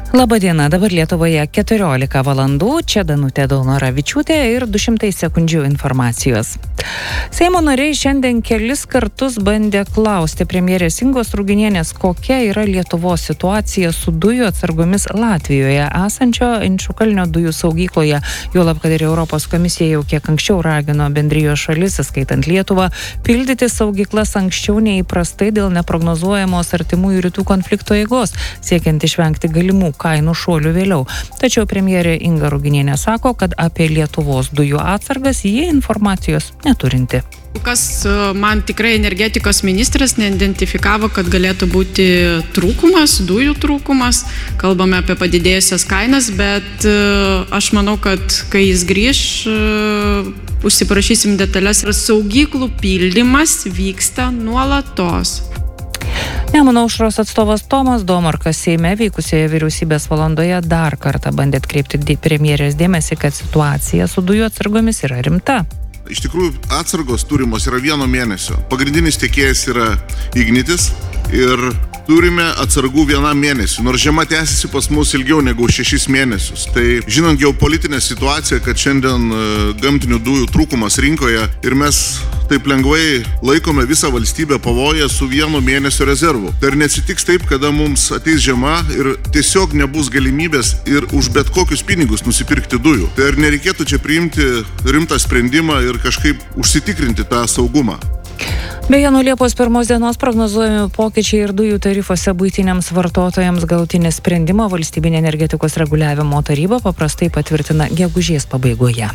Labadiena, dabar Lietuvoje 14 valandų, čia Danutė Daunoravičiūtė ir 200 sekundžių informacijos. Seimo nariai šiandien kelis kartus bandė klausti premjerės Ingos Ruginienės, kokia yra Lietuvos situacija su dujų atsargomis Latvijoje esančio Inčukalnio dujų saugykloje. Juolab, kad ir Europos komisija jau kiek anksčiau ragino bendrijos šalis, įskaitant Lietuvą, pildyti saugyklas anksčiau neįprastai dėl neprognozuojamos artimųjų rytų konflikto eigos, siekiant išvengti galimų kainų šuolių vėliau. Tačiau premjerė Inga Ruginienė sako, kad apie Lietuvos dujų atsargas jie informacijos neturinti. Kas man tikrai energetikos ministras neidentifikavo, kad galėtų būti trūkumas, dujų trūkumas. Kalbame apie padidėjusias kainas, bet aš manau, kad kai jis grįš, užsiprašysim detalės. Saugyklų pildymas vyksta nuolatos. Nemuno aušros atstovas Tomas Domarkas Seime vykusioje vyriausybės valandoje dar kartą bandė atkreipti premjerės dėmesį, kad situacija su dujų atsargomis yra rimta. Iš tikrųjų, atsargos turimos yra 1 mėnesio. Pagrindinis tiekėjas yra Ignitis ir turime atsargų 1 mėnesį, nors žiema tęsiasi pas mus ilgiau negu 6 mėnesius. Tai žinant geopolitinę situaciją, kad šiandien gamtinių dujų trūkumas rinkoje ir mes taip lengvai laikome visą valstybę pavoje su 1 mėnesio rezervu. Tai ir neatsitiks taip, kada mums ateis žiema ir tiesiog nebus galimybės ir už bet kokius pinigus nusipirkti dujų. Tai ir nereikėtų čia priimti rimtą sprendimą ir kažkaip užsitikrinti tą saugumą. Beje, nuo Liepos 1 dienos prognozuojami pokyčiai ir dujų tarifuose buitiniams vartotojams. Galutinį sprendimą Valstybinė energetikos reguliavimo taryba paprastai patvirtina gegužės pabaigoje.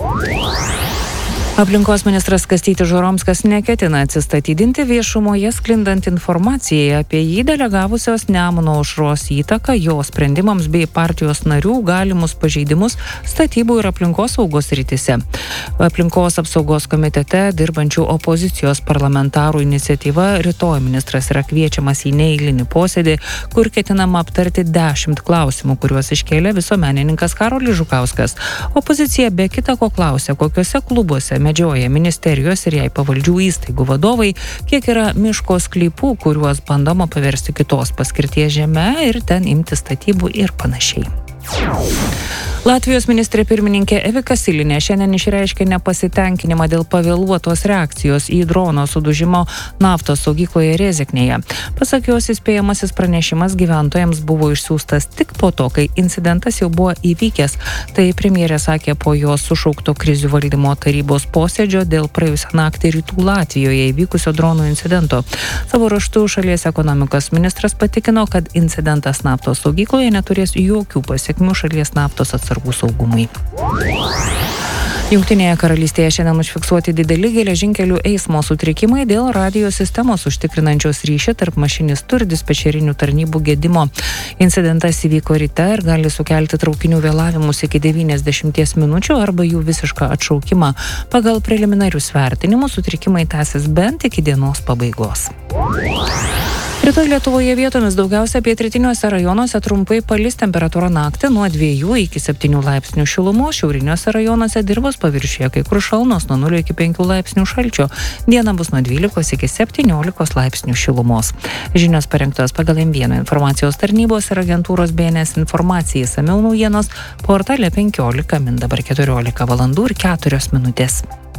Aplinkos ministras Kastytis Žuromskas neketina atsistatydinti viešumoje sklindant informacijai apie jį delegavusios Nemuno aušros įtaką jo sprendimams bei partijos narių galimus pažeidimus statybų ir aplinkos saugos srityse. Aplinkos apsaugos komitete dirbančių opozicijos parlamentarų iniciatyva rytoj ministras yra kviečiamas į neeilinį posėdį, kur ketinama aptarti 10 klausimų, kuriuos iškėlė visuomenininkas Karolis Žukauskas. Opozicija be kita ko klausė, kokiuose klubuose medžioja ministerijos ir jai pavaldžių įstaigų vadovai, kiek yra miško sklypų, kuriuos bandoma paversti kitos paskirties žeme ir ten imti statybų ir panašiai. Latvijos ministrė pirmininkė Evika Silinė šiandien išreiškė nepasitenkinimą dėl pavėluotos reakcijos į drono sudužimo naftos saugykloje Rezeknėje. Pasak jos, įspėjamasis pranešimas gyventojams buvo išsiųstas tik po to, kai incidentas jau buvo įvykęs. Tai premjerė sakė po jos sušaukto krizių valdymo tarybos posėdžio dėl praėjusią naktį rytų Latvijoje įvykusio dronų incidento. Savo ruožtu šalies ekonomikos ministras patikino, kad incidentas naftos saugykloje neturės jokių pasiekmių šalies naftos atsargų saugumui. Jungtinėje karalystėje šiandien užfiksuoti dideli geležinkelių eismo sutrikimai dėl radijo sistemos užtikrinančios ryšį tarp mašinistų ir dispečerinių tarnybų gedimo. Incidentas įvyko ryte ir gali sukelti traukinių vėlavimus iki 90 minučių arba jų visišką atšaukimą. Pagal preliminarius vertinimus sutrikimai tęsis bent iki dienos pabaigos. Rytoj Lietuvoje vietomis daugiausia pietrytiniuose rajonuose trumpai palis, temperatūra naktį nuo 2 iki 7 laipsnių šilumos, šiauriniuose rajonuose dirvos paviršiuje kai kur šalnos nuo 0 iki 5 laipsnių šalčio. Diena bus nuo 12 iki 17 laipsnių šilumos. Žinios parengtos pagal M1 informacijos tarnybos ir agentūros BNS informacijai. Išsamiau naujienos portale 15 min dabar 14 valandų ir 4 minutės.